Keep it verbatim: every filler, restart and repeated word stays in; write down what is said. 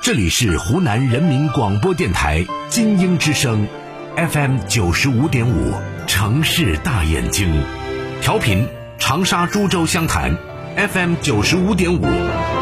这里是湖南人民广播电台金鹰之声 F M 九十五点五，城市大眼睛，调频长沙株洲湘潭 F M 九十五点五，